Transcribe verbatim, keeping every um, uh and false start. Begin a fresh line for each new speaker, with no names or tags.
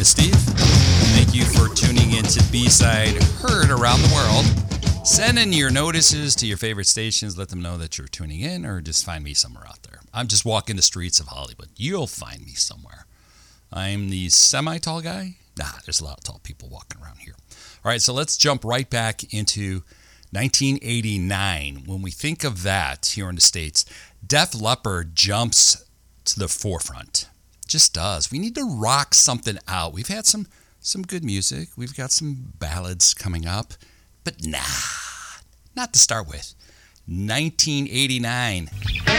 is Steve. Thank you for tuning in to B-Side Heard Around the World. Send in your notices to your favorite stations. Let them know that you're tuning in, or just find me somewhere out there. I'm just walking the streets of Hollywood. You'll find me somewhere. I'm the semi-tall guy. Nah, there's a lot of tall people walking around here. All right, so let's jump right back into nineteen eighty-nine. When we think of that here in the States, Def Leppard jumps to the forefront. Just does. We need to rock something out. We've had some some good music. We've got some ballads coming up. But nah, not to start with. nineteen eighty-nine.